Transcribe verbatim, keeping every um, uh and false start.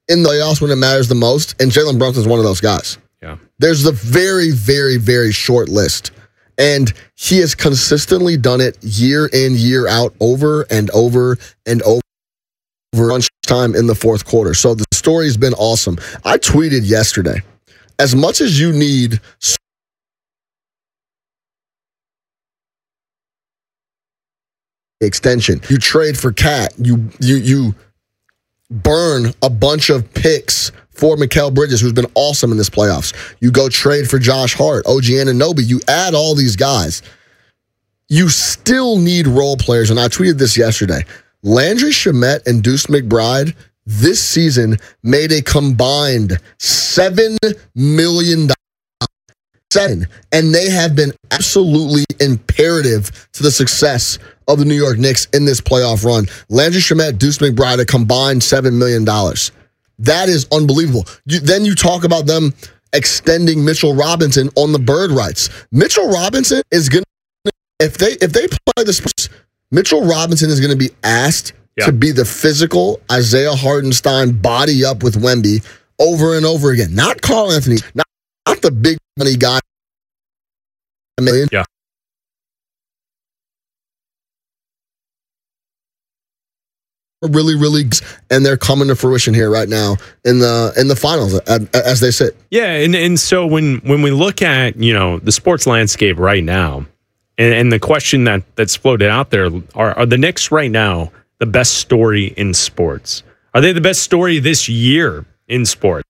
in the playoffs when it matters the most, and Jalen Brunson's one of those guys. Yeah. There's a very, very, very short list. And he has consistently done it year in, year out, over and over and over crunch time in the fourth quarter. So the story's been awesome. I tweeted yesterday, as much as you need extension, you trade for Cat, you you you burn a bunch of picks for Mikal Bridges, who's been awesome in this playoffs. You go trade for Josh Hart, O G Anunoby. You add all these guys. You still need role players, and I tweeted this yesterday. Landry Shamet and Deuce McBride this season made a combined seven million dollars. Seven. And they have been absolutely imperative to the success of the New York Knicks in this playoff run. Landry Shamet, Deuce McBride, a combined seven million dollars. That is unbelievable. You, then you talk about them extending Mitchell Robinson on the bird rights. Mitchell Robinson is going to, if they if they play the Spurs, Mitchell Robinson is going to be asked yeah. to be the physical Isaiah Hartenstein body up with Wemby over and over again. Not Karl Anthony, not, not the big money guy. Yeah. Really, really, and they're coming to fruition here right now in the in the finals as they sit. Yeah, and, and so when when we look at, you know, the sports landscape right now, and, and the question that that's floated out there, are are the Knicks right now the best story in sports? Are they the best story this year in sports?